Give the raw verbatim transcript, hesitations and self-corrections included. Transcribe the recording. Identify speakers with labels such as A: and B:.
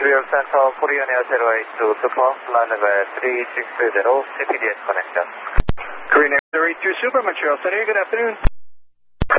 A: Real Center, Korean Air zero eight two, Super, line level three six zero, C P D S connection.
B: Korean Air zero eight two Super, Montreal Center, good afternoon.